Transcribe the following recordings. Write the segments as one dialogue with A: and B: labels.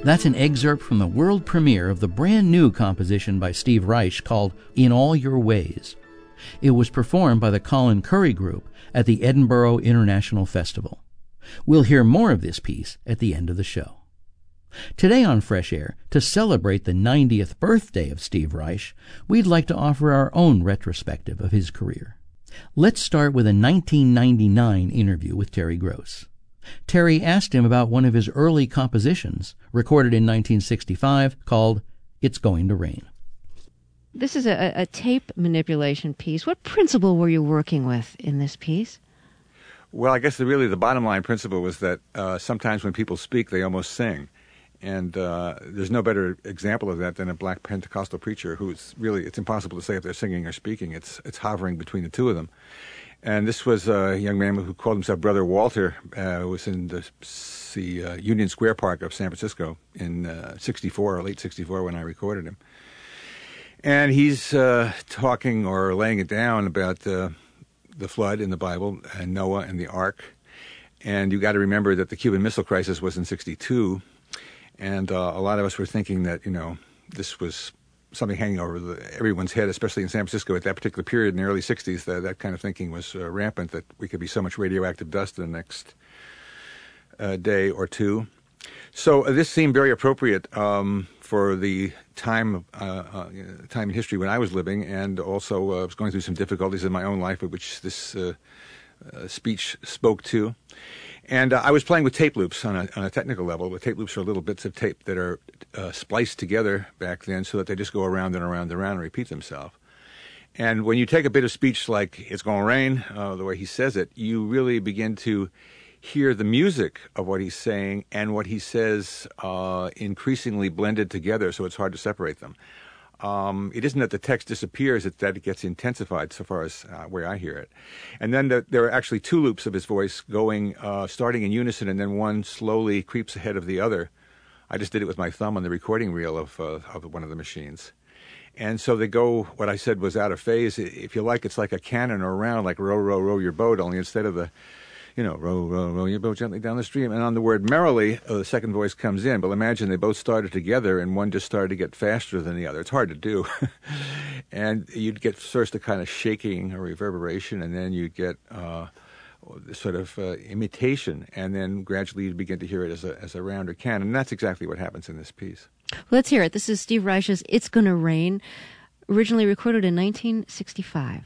A: That's an excerpt from the world premiere of the brand new composition by Steve Reich called In All Your Ways. It was performed by the Colin Currie Group at the Edinburgh International Festival. We'll hear more of this piece at the end of the show. Today on Fresh Air, to celebrate the 90th birthday of Steve Reich, we'd like to offer our own retrospective of his career. Let's start with a 1999 interview with Terry Gross. Terry asked him about one of his early compositions, recorded in 1965, called It's Going to Rain.
B: This is a tape manipulation piece. What principle were you working with in this piece?
C: Well, I guess the bottom line principle was that sometimes when people speak, they almost sing. And there's no better example of that than a black Pentecostal preacher who's really, it's impossible to say if they're singing or speaking. It's hovering between the two of them. And this was a young man who called himself Brother Walter, who was in the Union Square Park of San Francisco in 64, or late 64 when I recorded him. And he's talking or laying it down about the flood in the Bible and Noah and the ark. And you got to remember that the Cuban Missile Crisis was in 62. And a lot of us were thinking that, this was something hanging over everyone's head, especially in San Francisco at that particular period in the early 60s. That kind of thinking was rampant, that we could be so much radioactive dust in the next day or two. So this seemed very appropriate for the time in history when I was living, and also I was going through some difficulties in my own life, which this speech spoke to. And I was playing with tape loops on a technical level. The tape loops are little bits of tape that are spliced together back then so that they just go around and around and around and repeat themselves. And when you take a bit of speech like It's Gonna Rain, the way he says it, you really begin to hear the music of what he's saying and what he says increasingly blended together, so it's hard to separate them. It isn't that the text disappears, it's that it gets intensified so far as where I hear it. And then there are actually two loops of his voice going, starting in unison, and then one slowly creeps ahead of the other. I just did it with my thumb on the recording reel of one of the machines. And so they go, what I said was out of phase. If you like, it's like a cannon or round, like row, row, row your boat, only instead of the row, row, row your boat gently down the stream. And on the word merrily, the second voice comes in. But imagine they both started together and one just started to get faster than the other. It's hard to do. And you'd get first a kind of shaking or reverberation, and then you'd get sort of imitation. And then gradually you'd begin to hear it as a rounder cannon. And that's exactly what happens in this piece.
B: Let's hear it. This is Steve Reich's It's Gonna Rain, originally recorded in 1965.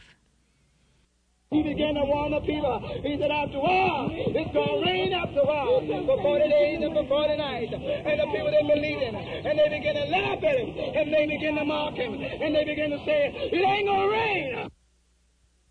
D: He began to warn the people. He said, after a while, it's going to rain after a while, for 40 days and for 40 nights. And the people didn't believe him. And they began to laugh at him. And they began to mock him. And they began to say, it ain't going to rain.